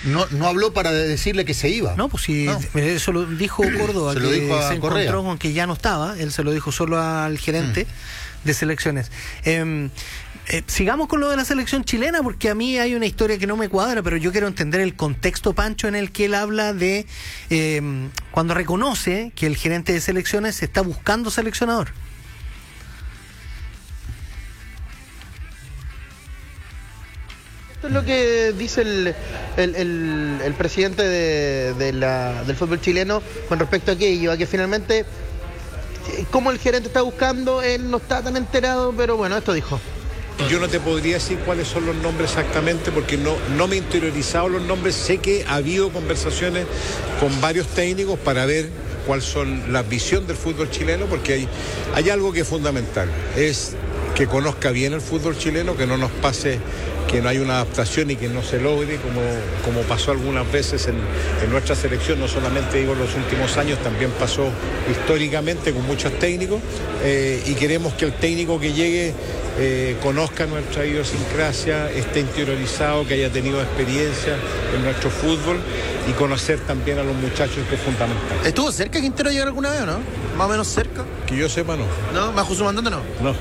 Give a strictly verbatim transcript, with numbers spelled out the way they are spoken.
no, no habló para decirle que se iba. No, pues si no. Eso lo dijo Córdoba, se que lo dijo a se Correa. encontró con que ya no estaba, él se lo dijo solo al gerente mm. de selecciones. Eh, eh, sigamos con lo de la selección chilena, porque a mí hay una historia que no me cuadra, pero yo quiero entender el contexto, Pancho, en el que él habla de eh, cuando reconoce que el gerente de selecciones está buscando seleccionador. Esto es lo que dice el, el, el, el presidente de, de la, del fútbol chileno con respecto a aquello, a que finalmente, como el gerente está buscando, él no está tan enterado, pero bueno, esto dijo. Yo no te podría decir cuáles son los nombres exactamente porque no, no me he interiorizado los nombres. Sé que ha habido conversaciones con varios técnicos para ver cuál son la visión del fútbol chileno, porque hay, hay algo que es fundamental, es que conozca bien el fútbol chileno, que no nos pase que no hay una adaptación y que no se logre, como, como pasó algunas veces en, en nuestra selección, no solamente digo en los últimos años, también pasó históricamente con muchos técnicos, eh, y queremos que el técnico que llegue eh, conozca nuestra idiosincrasia, esté interiorizado, que haya tenido experiencia en nuestro fútbol y conocer también a los muchachos, que es fundamental. ¿Estuvo cerca Quintero llegar alguna vez o no? ¿Más o menos cerca? Que yo sepa, no. ¿No? ¿Bajo su mandato no? No.